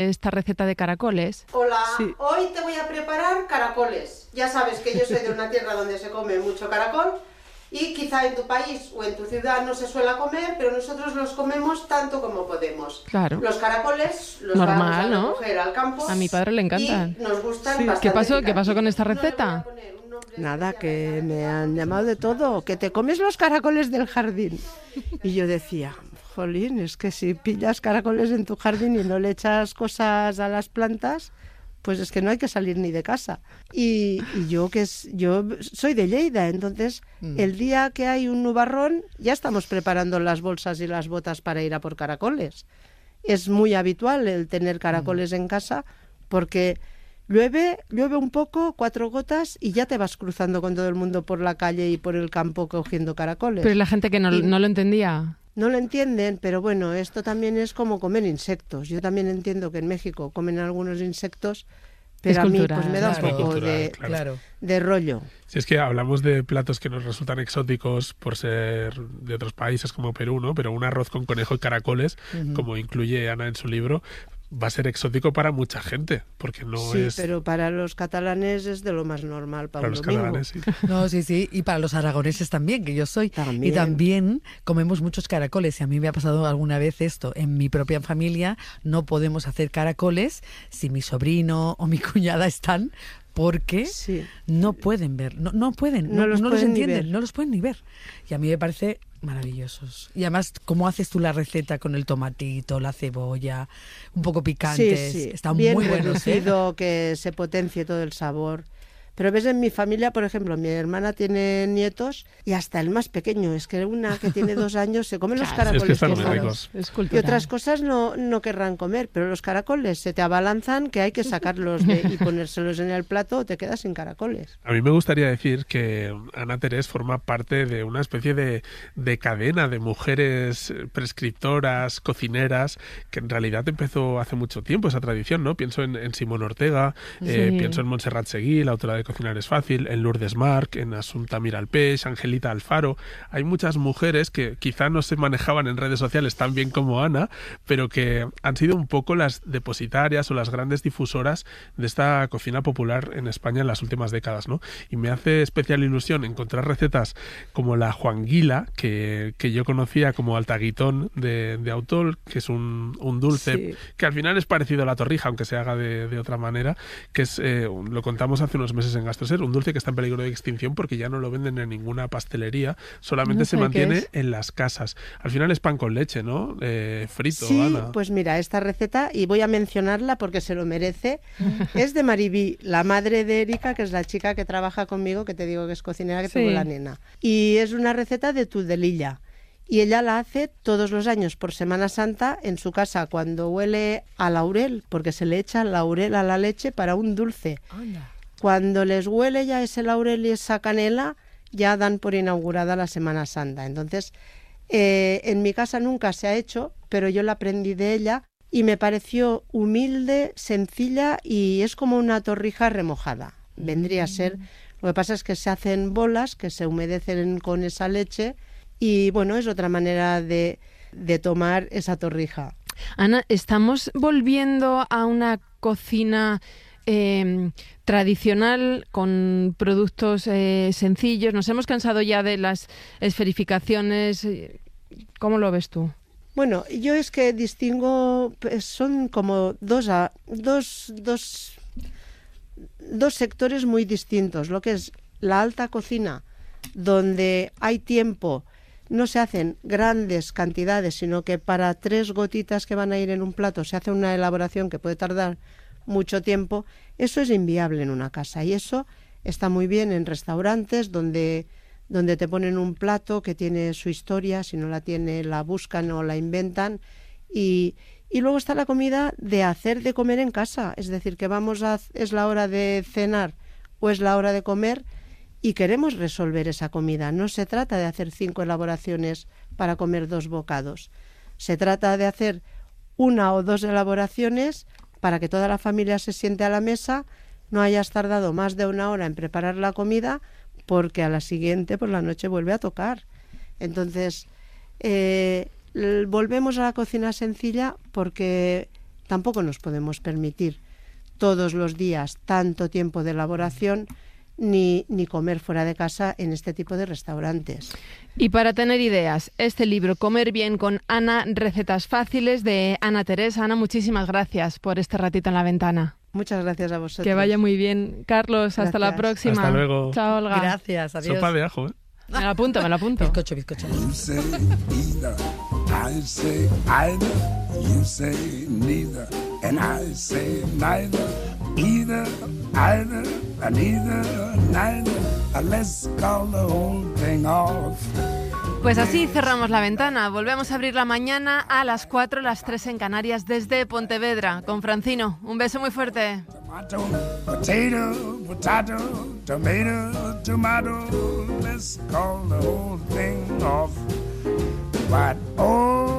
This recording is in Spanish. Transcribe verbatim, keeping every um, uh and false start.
esta receta de caracoles. Hola, sí. Hoy te voy a preparar caracoles. Ya sabes que yo soy de una tierra donde se come mucho caracol y quizá en tu país o en tu ciudad no se suele comer, pero nosotros los comemos tanto como podemos. Claro. Los caracoles los Normal, vamos a ¿no? recoger al campo. A mi padre le encantan. Y nos gustan Sí. bastante. ¿Qué pasó? ¿Qué pasó con picantitos. esta receta? No le voy a poner un nombre Nada, especial que a me la han llamado de todo, que te comes los caracoles del jardín. Y yo decía, jolín, es que si pillas caracoles en tu jardín y no le echas cosas a las plantas, pues es que no hay que salir ni de casa. Y, y yo que es, yo soy de Lleida, entonces mm. el día que hay un nubarrón ya estamos preparando las bolsas y las botas para ir a por caracoles. Es muy habitual el tener caracoles mm. en casa porque llueve, llueve un poco, cuatro gotas y ya te vas cruzando con todo el mundo por la calle y por el campo cogiendo caracoles. Pero la gente que no, y, no lo entendía. No lo entienden, pero bueno, esto también es como comer insectos. Yo también entiendo que en México comen algunos insectos, pero a mí pues me da claro, un poco cultural, de, claro. de rollo. Si es que hablamos de platos que nos resultan exóticos por ser de otros países como Perú, ¿no? Pero un arroz con conejo y caracoles, uh-huh. como incluye Ana en su libro, va a ser exótico para mucha gente, porque no sí, es... Sí, pero para los catalanes es de lo más normal para, para un los domingo. catalanes, sí. No, sí, sí, y para los aragoneses también, que yo soy. También. Y también comemos muchos caracoles, y a mí me ha pasado alguna vez esto. En mi propia familia no podemos hacer caracoles si mi sobrino o mi cuñada están, porque sí. no pueden ver, no, no pueden, no, no los, no pueden los entienden, ver. no los pueden ni ver. Y a mí me parece maravillosos. Y además, ¿cómo haces tú la receta con el tomatito, la cebolla, un poco picantes? Sí, sí. Están bien muy buenos, reducido, ¿eh? Que se potencie todo el sabor. Pero ves, en mi familia, por ejemplo, mi hermana tiene nietos y hasta el más pequeño, es que una que tiene dos años se come los claro, caracoles. Sí, es que están muy ricos. Es y otras cosas no, no querrán comer, pero los caracoles se te abalanzan que hay que sacarlos de, y ponérselos en el plato o te quedas sin caracoles. A mí me gustaría decir que Ana Terés forma parte de una especie de, de cadena de mujeres prescriptoras, cocineras, que en realidad empezó hace mucho tiempo esa tradición, ¿no? Pienso en, en Simón Ortega, sí. eh, pienso en Montserrat Seguí, la autora de Cocinar es fácil, en Lourdes Marc, en Asunta Miralpeix, Angelita Alfaro. Hay muchas mujeres que quizá no se manejaban en redes sociales tan bien como Ana, pero que han sido un poco las depositarias o las grandes difusoras de esta cocina popular en España en las últimas décadas, ¿no? Y me hace especial ilusión encontrar recetas como la juanguila, que, que yo conocía como altaguitón de, de Autol, que es un, un dulce sí. que al final es parecido a la torrija, aunque se haga de, de otra manera, que es, eh, lo contamos hace unos meses en Gastroser, un dulce que está en peligro de extinción porque ya no lo venden en ninguna pastelería, solamente no sé se mantiene en las casas. Al final es pan con leche, ¿no? Eh, frito, sí, Ana. Pues mira, esta receta, y voy a mencionarla porque se lo merece, es de Maribí, la madre de Erika, que es la chica que trabaja conmigo, que te digo que es cocinera, que sí. tengo la nena. Y es una receta de Tudelilla. Y ella la hace todos los años por Semana Santa en su casa cuando huele a laurel, porque se le echa laurel a la leche para un dulce. Hola. Cuando les huele ya ese laurel y esa canela, ya dan por inaugurada la Semana Santa. Entonces, eh, en mi casa nunca se ha hecho, pero yo la aprendí de ella y me pareció humilde, sencilla y es como una torrija remojada. Vendría a ser, lo que pasa es que se hacen bolas que se humedecen con esa leche y bueno, es otra manera de, de tomar esa torrija. Ana, ¿estamos volviendo a una cocina Eh, tradicional con productos eh, sencillos? Nos hemos cansado ya de las esferificaciones. ¿Cómo lo ves tú? Bueno, yo es que distingo, pues son como dos, a, dos, dos, dos sectores muy distintos. Lo que es la alta cocina, donde hay tiempo, no se hacen grandes cantidades, sino que para tres gotitas que van a ir en un plato se hace una elaboración que puede tardar mucho tiempo. Eso es inviable en una casa y eso está muy bien en restaurantes donde, donde te ponen un plato que tiene su historia, si no la tiene la buscan o la inventan y, y luego está la comida de hacer de comer en casa, es decir, que vamos a, es la hora de cenar o es la hora de comer y queremos resolver esa comida. No se trata de hacer cinco elaboraciones para comer dos bocados, se trata de hacer una o dos elaboraciones para que toda la familia se siente a la mesa, no hayas tardado más de una hora en preparar la comida, porque a la siguiente por la noche vuelve a tocar. Entonces, eh, volvemos a la cocina sencilla porque tampoco nos podemos permitir todos los días tanto tiempo de elaboración ni, ni comer fuera de casa en este tipo de restaurantes. Y para tener ideas, este libro, Comer bien con Ana, recetas fáciles, de Ana Teresa. Ana, muchísimas gracias por este ratito en la ventana. Muchas gracias a vosotros. Que vaya muy bien. Carlos, hasta Gracias. la próxima. Hasta luego. Chao, Olga. Gracias, adiós. Sopa de ajo, ¿eh? Me lo apunto, me lo apunto. Bizcocho, bizcocho. You say either, I say either, you say neither, and I say neither, either, either, and either, neither, and let's call the whole thing off. Pues así cerramos la ventana. Volvemos a abrir la mañana a las cuatro, las tres en Canarias, desde Pontevedra, con Francino. Un beso muy fuerte. Tomato, potato, potato, tomato, tomato, let's call the whole thing off. But oh,